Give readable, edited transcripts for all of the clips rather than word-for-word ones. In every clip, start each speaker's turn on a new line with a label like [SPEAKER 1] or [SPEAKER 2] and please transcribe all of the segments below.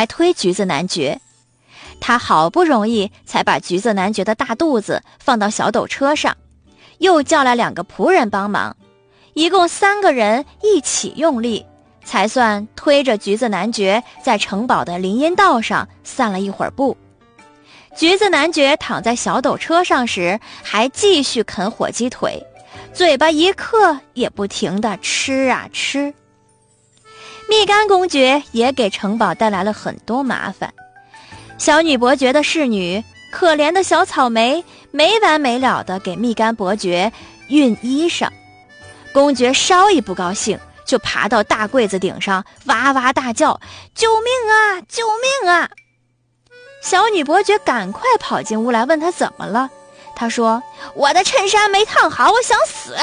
[SPEAKER 1] 来推橘子男爵。他好不容易才把橘子男爵的大肚子放到小斗车上，又叫来2个仆人帮忙，一共3个人一起用力，才算推着橘子男爵在城堡的林荫道上散了一会儿步。橘子男爵躺在小斗车上时，还继续啃火鸡腿，嘴巴一刻也不停地吃啊吃。蜜柑公爵也给城堡带来了很多麻烦。小女伯爵的侍女可怜的小草莓没完没了地给蜜柑伯爵熨衣裳，公爵稍一不高兴就爬到大柜子顶上哇哇大叫：救命啊，救命啊！小女伯爵赶快跑进屋来问他怎么了。他说：我的衬衫没烫好，我想死。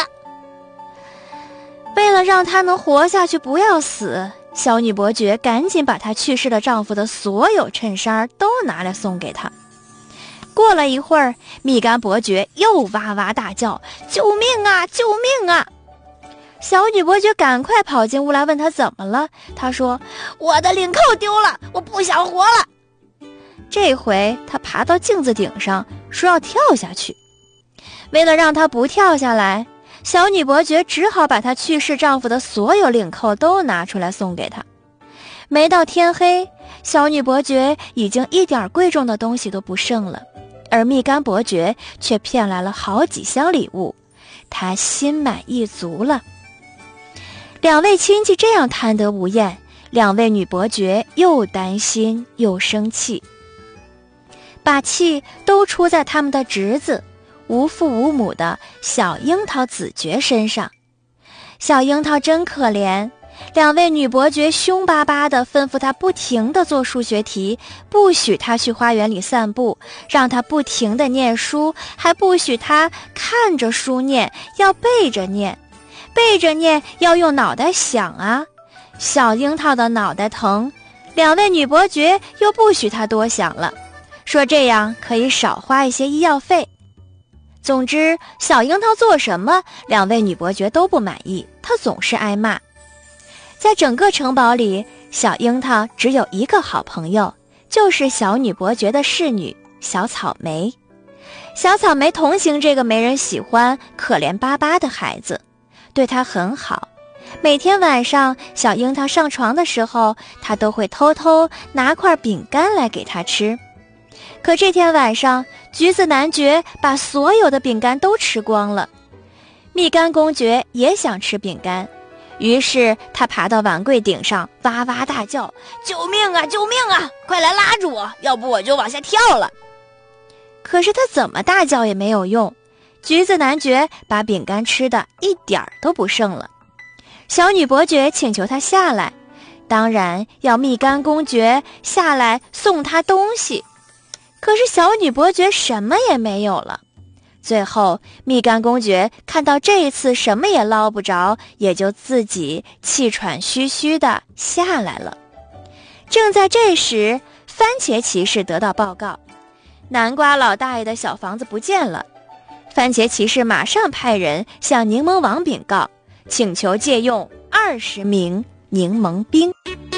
[SPEAKER 1] 为了让她能活下去不要死，小女伯爵赶紧把她去世的丈夫的所有衬衫都拿来送给她。过了一会儿，蜜柑伯爵又哇哇大叫：救命啊，救命啊！小女伯爵赶快跑进屋来问他怎么了。他说：我的领扣丢了，我不想活了。这回他爬到镜子顶上，说要跳下去。为了让他不跳下来，小女伯爵只好把她去世丈夫的所有领扣都拿出来送给他。没到天黑，小女伯爵已经一点贵重的东西都不剩了，而蜜柑伯爵却骗来了好几箱礼物，他心满意足了。2位亲戚这样贪得无厌，2位女伯爵又担心又生气，把气都出在他们的侄子无父无母的小樱桃子爵身上。小樱桃真可怜，2位女伯爵凶巴巴地吩咐她不停地做数学题，不许她去花园里散步，让她不停地念书，还不许她看着书念，要背着念，背着念要用脑袋想啊。小樱桃的脑袋疼，2位女伯爵又不许她多想了，说这样可以少花一些医药费。总之，小樱桃做什么，2位女伯爵都不满意，她总是挨骂。在整个城堡里，小樱桃只有一个好朋友，就是小女伯爵的侍女小草莓。小草莓同情这个没人喜欢、可怜巴巴的孩子，对她很好。每天晚上，小樱桃上床的时候，她都会偷偷拿块饼干来给她吃。可这天晚上，橘子男爵把所有的饼干都吃光了。蜜柑公爵也想吃饼干，于是他爬到碗柜顶上哇哇大叫：救命啊，救命啊，快来拉住我，要不我就往下跳了。可是他怎么大叫也没有用，橘子男爵把饼干吃的一点儿都不剩了。小女伯爵请求他下来，当然要蜜柑公爵下来送他东西。可是小女伯爵什么也没有了。最后，蜜柑公爵看到这一次什么也捞不着，也就自己气喘吁吁地下来了。正在这时，番茄骑士得到报告，南瓜老大爷的小房子不见了。番茄骑士马上派人向柠檬王禀告，请求借用20名柠檬兵。